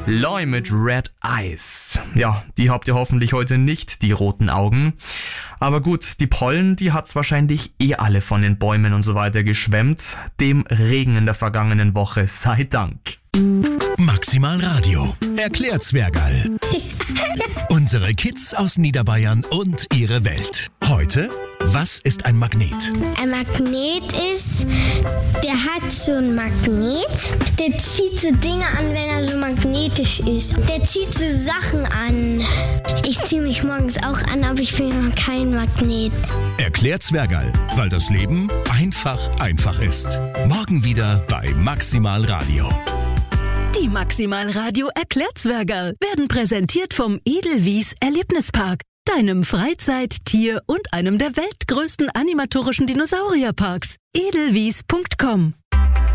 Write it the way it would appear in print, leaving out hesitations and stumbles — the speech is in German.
Loi mit Red Eyes. Ja, die habt ihr hoffentlich heute nicht, die roten Augen. Aber gut, die Pollen, die hat's wahrscheinlich alle von den Bäumen und so weiter geschwemmt. Dem Regen in der vergangenen Woche sei Dank. Maximal Radio. Erklärt Zwergerl. Unsere Kids aus Niederbayern und ihre Welt. Heute, was ist ein Magnet? Ein Magnet ist, der hat so ein Magnet, der zieht so Dinge an, wenn er so magnetisch ist. Der zieht so Sachen an. Ich ziehe mich morgens auch an, aber ich bin kein Magnet. Erklärt Zwergerl, weil das Leben einfach ist. Morgen wieder bei Maximal Radio. Die Maximal Radio Erklärzwergerl werden präsentiert vom Edelwies Erlebnispark, deinem Freizeit-, Tier- und einem der weltgrößten animatorischen Dinosaurierparks. edelwies.com